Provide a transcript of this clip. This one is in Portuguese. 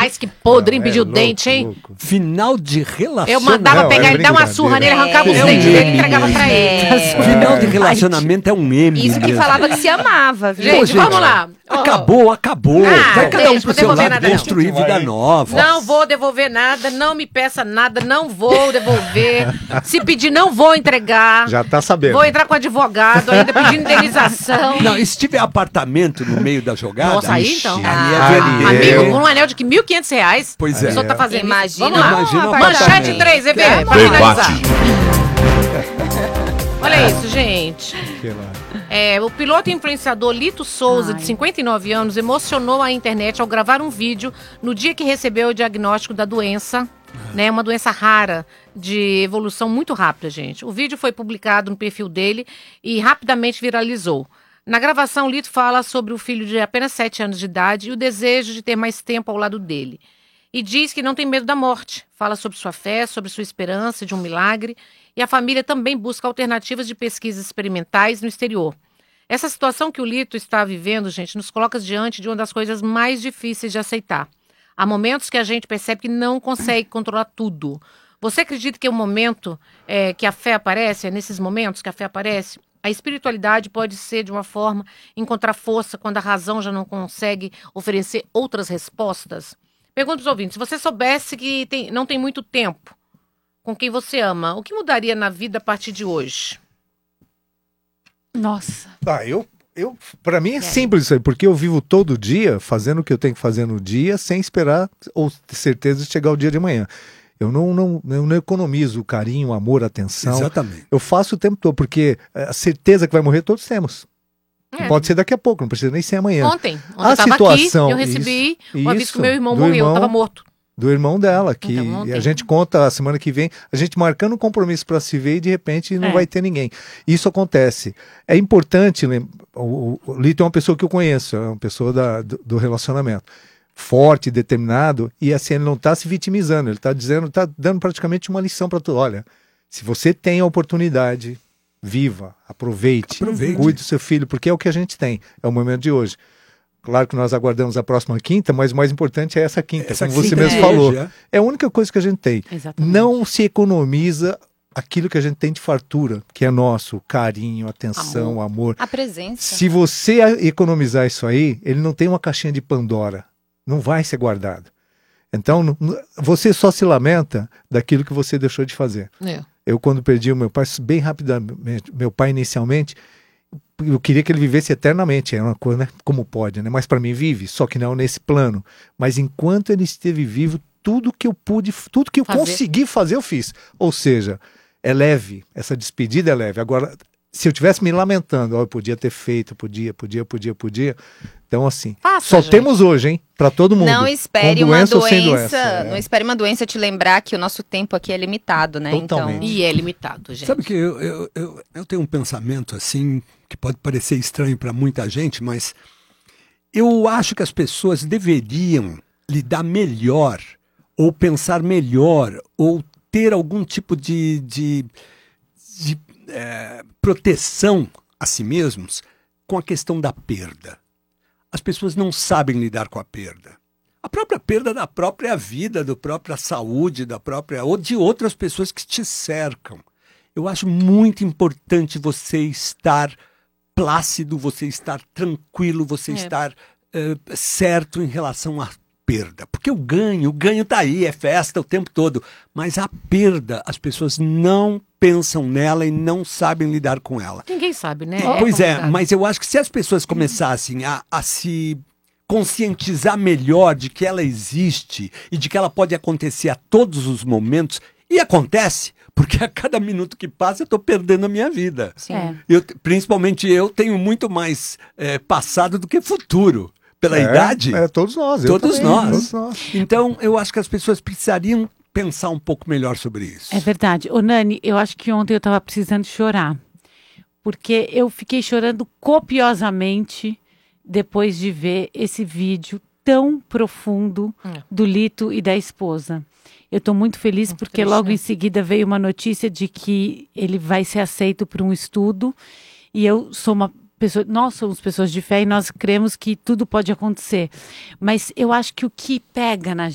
Mas que podre, impediu o dente, hein? louco. Final de relacionamento. Eu mandava pegar ele, dar uma surra nele, arrancava os dentes dele e entregava pra ele. Final de relacionamento é um meme. Isso que mesmo. falava que se amava, viu? Gente, vamos lá. Acabou. Vai cada um deixa, pro não seu devolver lado nada, não. construir vida nova. Não vou devolver nada, não me peça nada, não vou devolver. Se pedir, não vou entregar. Já tá sabendo. Vou entrar com advogado, ainda pedindo indenização. Não, e se tiver apartamento no meio da jogada... Nossa, aí ixi, então. aí é vender. Amigo, um anel de que R$1.500. Pois A pessoa é. tá fazendo isso. Imagina. Vamos lá. Imagina um Manchete apartamento. 3, EV, pra finalizar. Olha isso, gente. O piloto e influenciador Lito Souza, de 59 anos, emocionou a internet ao gravar um vídeo no dia que recebeu o diagnóstico da doença, né, uma doença rara, de evolução muito rápida, gente. O vídeo foi publicado no perfil dele e rapidamente viralizou. Na gravação, Lito fala sobre o filho de apenas 7 anos de idade e o desejo de ter mais tempo ao lado dele. E diz que não tem medo da morte. Fala sobre sua fé, sobre sua esperança de um milagre. E a família também busca alternativas de pesquisas experimentais no exterior. Essa situação que o Lito está vivendo, gente, nos coloca diante de uma das coisas mais difíceis de aceitar. Há momentos que a gente percebe que não consegue controlar tudo. Você acredita que é o momento que a fé aparece, é nesses momentos que a fé aparece? A espiritualidade pode ser, de uma forma, encontrar força quando a razão já não consegue oferecer outras respostas? Pergunto aos ouvintes, se você soubesse que não tem muito tempo com quem você ama, o que mudaria na vida a partir de hoje? Nossa. Pra mim é simples isso aí, porque eu vivo todo dia fazendo o que eu tenho que fazer no dia, sem esperar ou ter certeza de chegar o dia de amanhã. Eu não economizo carinho, amor, atenção. Exatamente. Eu faço o tempo todo, porque a certeza que vai morrer todos temos. Pode ser daqui a pouco, não precisa nem ser amanhã. Ontem eu estava aqui, eu recebi um aviso que meu irmão morreu, estava morto. Do irmão dela, que Então, a gente conta a semana que vem, a gente marcando um compromisso para se ver e de repente não vai ter ninguém. Isso acontece. É importante, o Lito é uma pessoa que eu conheço, é uma pessoa do relacionamento. Forte, determinado, e assim, ele não está se vitimizando, ele está dando praticamente uma lição para tu. Olha, se você tem a oportunidade, viva, aproveite, cuide do seu filho, porque é o que a gente tem, é o momento de hoje. Claro que nós aguardamos a próxima quinta, mas o mais importante é essa quinta, como você mesmo falou. É a única coisa que a gente tem. Exatamente. Não se economiza aquilo que a gente tem de fartura, que é nosso, carinho, atenção, amor. A presença. Se você economizar isso aí, ele não tem uma caixinha de Pandora. Não vai ser guardado. Então, você só se lamenta daquilo que você deixou de fazer. Eu, quando perdi o meu pai, bem rapidamente, meu pai inicialmente, eu queria que ele vivesse eternamente, é uma coisa, né? Como pode, né? Mas para mim vive, só que não nesse plano. Mas enquanto ele esteve vivo, tudo que eu pude, tudo que eu consegui fazer, eu fiz. Ou seja, é leve, essa despedida é leve. Agora, se eu tivesse me lamentando, eu podia ter feito, podia. Então, assim, só temos hoje, hein? Para todo mundo. Não espere com uma doença ou sem doença. Não espere uma doença te lembrar que o nosso tempo aqui é limitado, né? Totalmente. Então... E é limitado, gente. Sabe que eu tenho um pensamento assim, que pode parecer estranho para muita gente, mas eu acho que as pessoas deveriam lidar melhor, ou pensar melhor, ou ter algum tipo de proteção a si mesmos com a questão da perda. As pessoas não sabem lidar com a perda. A própria perda da própria vida, da própria saúde, ou de outras pessoas que te cercam. Eu acho muito importante você estar plácido, você estar tranquilo, você estar certo em relação à perda. Porque o ganho tá aí, é festa o tempo todo. Mas a perda, as pessoas não pensam nela e não sabem lidar com ela. Ninguém sabe, né? Pois mas eu acho que se as pessoas começassem a se conscientizar melhor de que ela existe e de que ela pode acontecer a todos os momentos, e acontece, porque a cada minuto que passa eu estou perdendo a minha vida. Sim. Principalmente eu tenho muito mais passado do que futuro. Pela idade? Todos nós. Todos nós. Então, eu acho que as pessoas precisariam pensar um pouco melhor sobre isso. É verdade. Ô, Nani, eu acho que ontem eu estava precisando chorar. Porque eu fiquei chorando copiosamente depois de ver esse vídeo tão profundo do Lito e da esposa. Eu estou muito feliz porque logo em seguida veio uma notícia de que ele vai ser aceito para um estudo. E eu sou nós somos pessoas de fé e nós cremos que tudo pode acontecer. Mas eu acho que o que pega na